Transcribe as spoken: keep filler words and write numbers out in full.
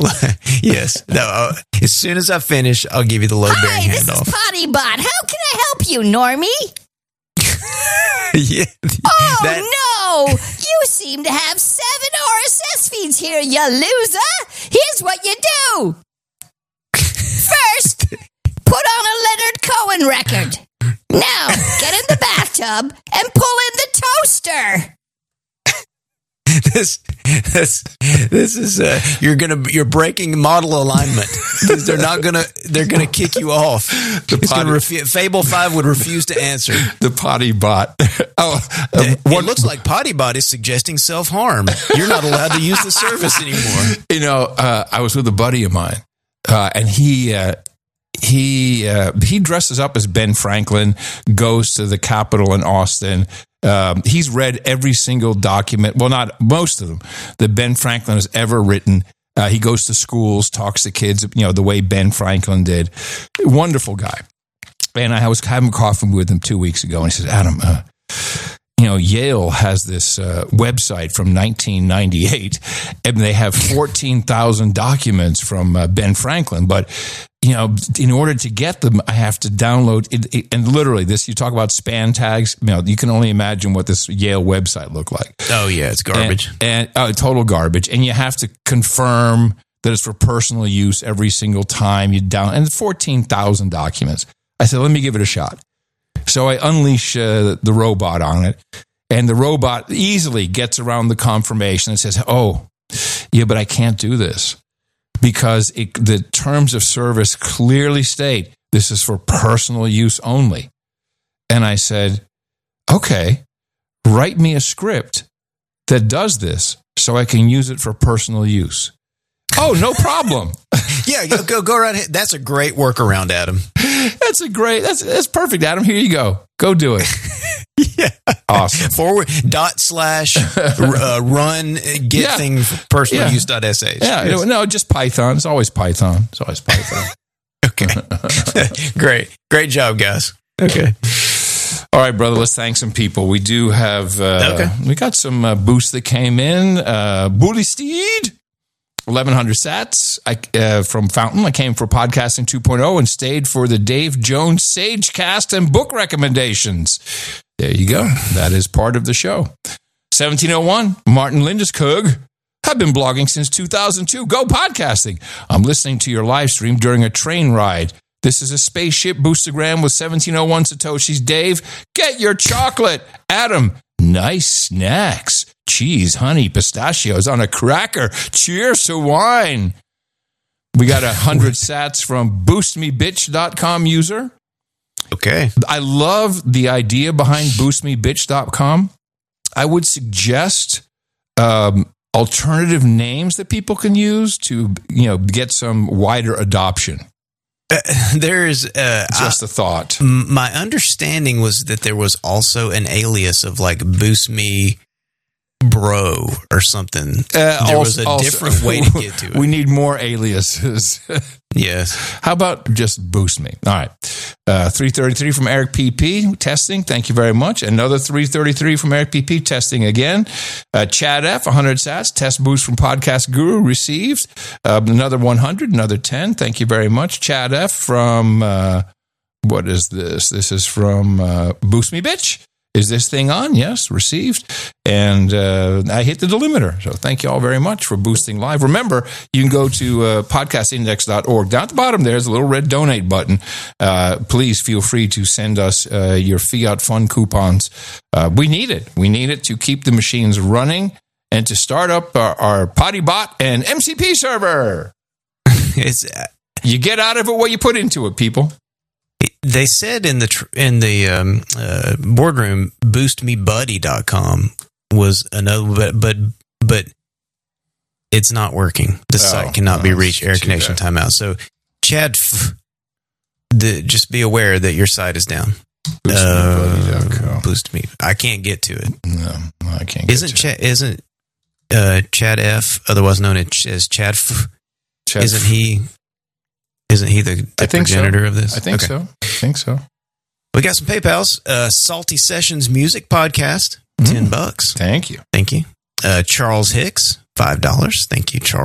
Yes. No, uh, as soon as I finish, I'll give you the load bearing Hi, this handoff. is Pottybot. How can I help you, Normie? Yeah. Oh, That- no! You seem to have seven R S S feeds here, you loser! Here's what you do! First, put on a Leonard Cohen record. Now, get in the bathtub and pull in the toaster. This, this, this is uh, you're gonna you're breaking model alignment because they're not gonna they're gonna kick you off. The It's gonna potty- refu- Fable Five would refuse to answer. The potty bot. Oh, uh, It, one, it looks like Pottybot is suggesting self harm. You're not allowed to use the service anymore. you know, uh, I was with a buddy of mine, uh, and he uh, he uh, he dresses up as Ben Franklin, goes to the Capitol in Austin. Um, he's read every single document, well, not most of them, that Ben Franklin has ever written. Uh, he goes to schools, talks to kids, you know, the way Ben Franklin did. Wonderful guy. And I was having coffee with him two weeks ago, and he said, Adam, uh, you know, Yale has this uh, website from nineteen ninety-eight, and they have fourteen thousand documents from uh, Ben Franklin. But, you know, in order to get them, I have to download it, it, and literally this, you talk about span tags, you know, you can only imagine what this Yale website looked like. Oh yeah, it's garbage. And, and oh, total garbage. And you have to confirm that it's for personal use every single time you down, and fourteen thousand documents. I said, let me give it a shot. So I unleash uh, the robot on it, and the robot easily gets around the confirmation and says, oh, yeah, but I can't do this because it, the terms of service clearly state this is for personal use only. And I said, okay, write me a script that does this so I can use it for personal use. Oh, no problem. Yeah, go go, go right ahead. That's a great workaround, Adam. That's a great, that's that's perfect, Adam. Here you go. Go do it. Yeah, Awesome. forward dot slash uh, run get Yeah. thing personal Yeah. use dot sh. Yeah, Yes. no, just Python. It's always Python. It's always Python. Okay, great, great job, guys. Okay, All right, brother, let's thank some people. We do have, uh, Okay. we got some uh, boosts that came in. Uh, Bully Steed, eleven hundred sats I, uh, from Fountain. I came for Podcasting two point oh and stayed for the Dave Jones Sagecast and book recommendations. There you go. That is part of the show. seventeen oh one, Martin Lindeskog. I've been blogging since two thousand two. Go podcasting. I'm listening to your live stream during a train ride. This is a spaceship boostergram with seventeen oh one Satoshis. Dave, get your chocolate. Adam, nice snacks. Cheese, honey, pistachios on a cracker. Cheers to wine. We got one hundred sats from boost me bitch dot com user. okay. I love the idea behind boost me bitch dot com. I would suggest um, alternative names that people can use to, you know, get some wider adoption. Uh, there's uh, Just a thought. I- my understanding was that there was also an alias of like Boost Me Bro or something. Uh, there was a also- different way to get to it. We need more aliases. Yes. How about just boost me? All right. Uh, three thirty-three from Eric P P, testing. Thank you very much. Another three thirty-three from Eric P P, testing again. Uh, Chad F, one hundred sats, test boost from Podcast Guru, received. Uh, another one hundred, another ten. Thank you very much. Chad F from, uh, what is this? This is from uh, Boost Me Bitch. Is this thing on? Yes, received. And uh, I hit the delimiter. So thank you all very much for boosting live. Remember, you can go to uh, podcast index dot org. Down at the bottom, there's a little red donate button. Uh, please feel free to send us uh, your Fiat Fun coupons. Uh, we need it. We need it to keep the machines running and to start up our, our Pottybot and M C P server. It's uh, You get out of it what you put into it, people. they said in the tr- in the um, uh, boardroom boost me buddy dot com was another but but but it's not working. The Oh, site cannot be no, reached. Air too connection bad. timeout. So Chad f- the, just be aware that your site is down. boost me buddy dot com. Uh, boost me. I can't get to it. No, no, I can't get Isn't to Chad isn't uh, Chad F, otherwise known as Chad F, Chad isn't he isn't he the, the I think so. progenitor of this? I think Okay. so. I think so. We got some PayPals. Uh, Salty Sessions Music Podcast, ten Mm. bucks. Thank you. Thank you. Uh, Charles Hicks, five dollars. Thank you, Charles.